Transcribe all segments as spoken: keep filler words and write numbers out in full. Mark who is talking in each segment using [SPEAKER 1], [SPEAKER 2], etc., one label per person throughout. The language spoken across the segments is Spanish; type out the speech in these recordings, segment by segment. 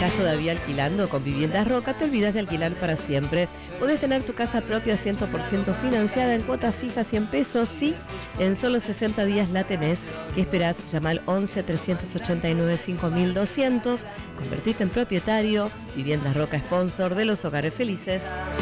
[SPEAKER 1] ¿Estás todavía alquilando? Con Viviendas Roca te olvidas de alquilar para siempre. Podés tener tu casa propia cien por ciento financiada en cuotas fijas cien pesos. Sí, en solo sesenta días la tenés. ¿Qué esperás? Llama al once, trescientos ochenta y nueve, cinco mil doscientos. Convertite en propietario. Viviendas Roca, sponsor de los hogares felices.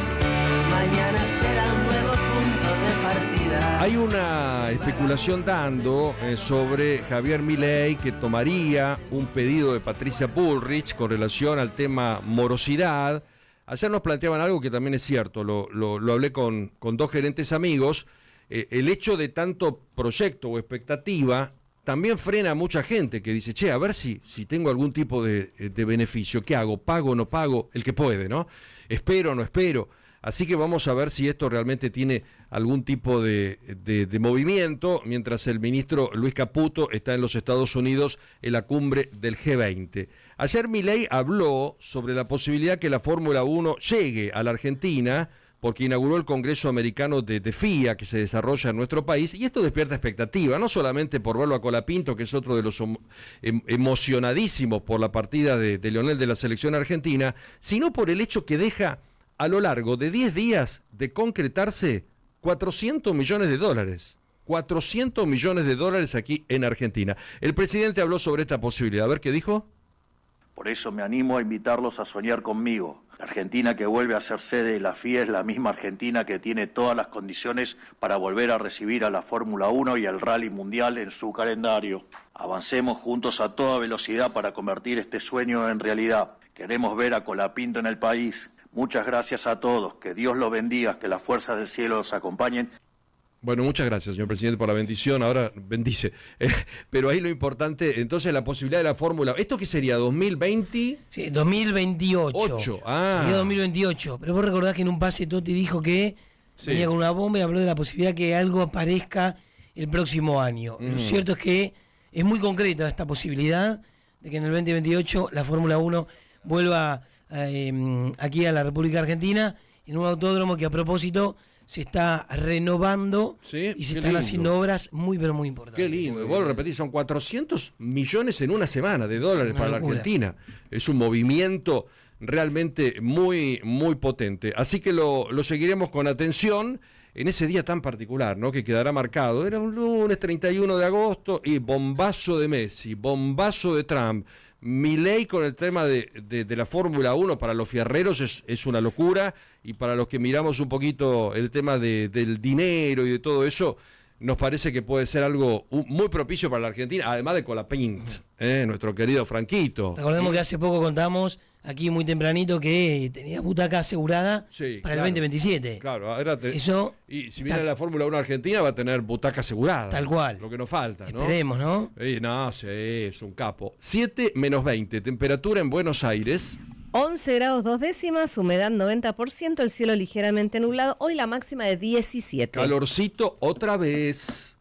[SPEAKER 2] Mañana será un nuevo punto de partida.
[SPEAKER 3] Hay una especulación dando eh, sobre Javier Milei, que tomaría un pedido de Patricia Bullrich con relación al tema morosidad. Ayer nos planteaban algo que también es cierto, lo, lo, lo hablé con, con dos gerentes amigos. Eh, el hecho de tanto proyecto o expectativa también frena a mucha gente que dice, che, a ver si, si tengo algún tipo de, de beneficio. ¿Qué hago? ¿Pago o no pago? El que puede, ¿no? ¿Espero o no espero? Así que vamos a ver si esto realmente tiene algún tipo de, de, de movimiento, mientras el ministro Luis Caputo está en los Estados Unidos en la cumbre del G veinte. Ayer Milei habló sobre la posibilidad que la Fórmula uno llegue a la Argentina, porque inauguró el Congreso Americano de, de F I A, que se desarrolla en nuestro país, y esto despierta expectativa, no solamente por verlo a Colapinto, que es otro de los em, emocionadísimos por la partida de, de Lionel de la selección argentina, sino por el hecho que deja a lo largo de diez días de concretarse cuatrocientos millones de dólares. cuatrocientos millones de dólares aquí en Argentina. El presidente habló sobre esta posibilidad. A ver qué dijo.
[SPEAKER 4] Por eso me animo a invitarlos a soñar conmigo. La Argentina que vuelve a ser sede de la F I A es la misma Argentina que tiene todas las condiciones para volver a recibir a la Fórmula uno y al Rally Mundial en su calendario. Avancemos juntos a toda velocidad para convertir este sueño en realidad. Queremos ver a Colapinto en el país. Muchas gracias a todos, que Dios los bendiga, que las fuerzas del cielo los acompañen.
[SPEAKER 3] Bueno, muchas gracias, señor presidente, por la bendición. Ahora bendice. Eh, pero ahí lo importante, entonces, la posibilidad de la Fórmula. ¿Esto qué sería? ¿dos mil veinte?
[SPEAKER 5] Sí, dos mil veintiocho.
[SPEAKER 3] ocho. Ah.
[SPEAKER 5] Sería dos mil veintiocho. Pero vos recordás que en un pase Totti dijo que sí. venía con una bomba y habló de la posibilidad que algo aparezca el próximo año. Mm. Lo cierto es que es muy concreta esta posibilidad de que en el veinte veintiocho la Fórmula uno vuelva eh, aquí a la República Argentina en un autódromo que a propósito se está renovando
[SPEAKER 3] sí,
[SPEAKER 5] y se están lindo. haciendo obras muy pero muy importantes.
[SPEAKER 3] Qué lindo, y vos lo repetís, son cuatrocientos millones en una semana de dólares para locura. La Argentina. Es un movimiento realmente muy, muy potente. Así que lo, lo seguiremos con atención en ese día tan particular, ¿no? Que quedará marcado. Era un lunes treinta y uno de agosto y bombazo de Messi, bombazo de Trump. Milei con el tema de, de, de la Fórmula uno para los fierreros es, es una locura, y para los que miramos un poquito el tema de, del dinero y de todo eso, nos parece que puede ser algo muy propicio para la Argentina, además de Colapinto, ¿eh? Nuestro querido Franquito.
[SPEAKER 5] Recordemos que hace poco contamos aquí muy tempranito que tenía butaca asegurada sí, para claro, el veinte veintisiete.
[SPEAKER 3] Claro, ahora te,
[SPEAKER 5] eso
[SPEAKER 3] y si viene ta, la Fórmula uno Argentina va a tener butaca asegurada.
[SPEAKER 5] Tal cual.
[SPEAKER 3] Lo que nos falta, ¿no?
[SPEAKER 5] Esperemos, ¿no?
[SPEAKER 3] Sí, no, sí, es un capo. siete menos veinte, temperatura en Buenos Aires.
[SPEAKER 1] once grados dos décimas, humedad noventa por ciento, el cielo ligeramente nublado, hoy la máxima de diecisiete.
[SPEAKER 3] Calorcito otra vez.